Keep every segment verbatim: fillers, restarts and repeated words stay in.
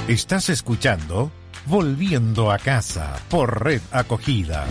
Estás escuchando Volviendo a Casa por Red Acogida.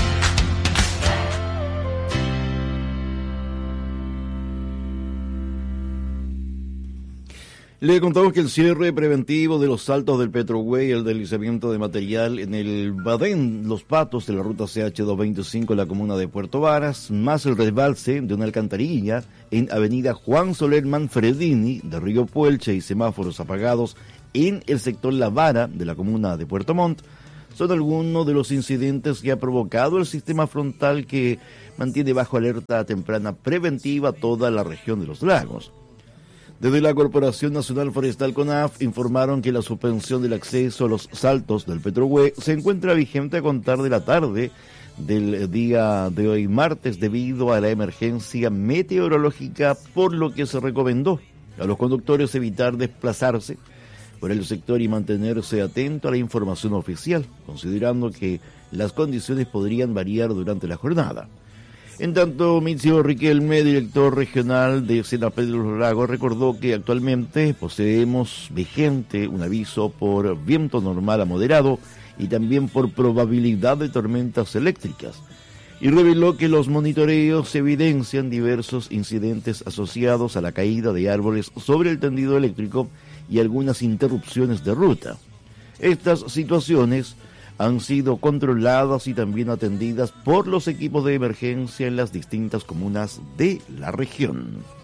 Le contamos que el cierre preventivo de los saltos del Petrohue y el deslizamiento de material en el Badén Los Patos de la ruta C H doscientos veinticinco en la comuna de Puerto Varas, más el resbalse de una alcantarilla en avenida Juan Soler Manfredini de Río Puelche y semáforos apagados en el sector La Vara de la comuna de Puerto Montt, son algunos de los incidentes que ha provocado el sistema frontal que mantiene bajo alerta temprana preventiva toda la región de los lagos. Desde la Corporación Nacional Forestal CONAF informaron que la suspensión del acceso a los saltos del Petrohue se encuentra vigente a contar de la tarde del día de hoy martes debido a la emergencia meteorológica, por lo que se recomendó a los conductores evitar desplazarse por el sector y mantenerse atento a la información oficial, considerando que las condiciones podrían variar durante la jornada. En tanto, Mitzio Riquelme, director regional de Senapred de los Lagos, recordó que actualmente poseemos vigente un aviso por viento normal a moderado y también por probabilidad de tormentas eléctricas, y reveló que los monitoreos evidencian diversos incidentes asociados a la caída de árboles sobre el tendido eléctrico y algunas interrupciones de ruta. Estas situaciones han sido controladas y también atendidas por los equipos de emergencia en las distintas comunas de la región.